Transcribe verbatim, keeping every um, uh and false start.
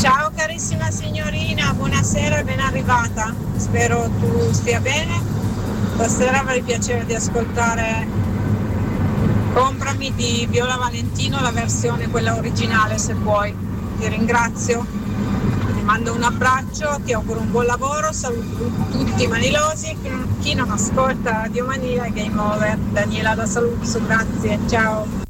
Ciao carissima signorina, buonasera e ben arrivata. Spero tu stia bene. Stasera avrei piacere di ascoltare Comprami di Viola Valentino, la versione quella originale se puoi. Ti ringrazio, ti mando un abbraccio, ti auguro un buon lavoro, saluto tutti i manilosi, chi non ascolta Radio Mania e Game Over. Daniela da Saluzzo, grazie, ciao.